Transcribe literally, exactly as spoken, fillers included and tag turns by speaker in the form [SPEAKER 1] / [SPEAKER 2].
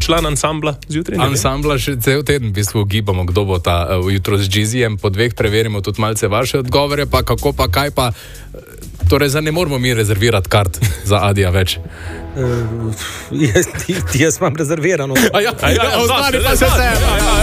[SPEAKER 1] član ansambla zjutraj?
[SPEAKER 2] Ansambla še cel teden v bistvu ugibamo, kdo bo ta uh, jutro z Džizijem. Po dveh preverimo tudi malce vaše odgovore, pa kako pa kaj pa. Torej, zdaj ne moramo mi rezervirati kart za Adija več.
[SPEAKER 3] Uh, jaz, jaz imam rezervirano.
[SPEAKER 2] A ja, a ja, ja, ostali pa se se.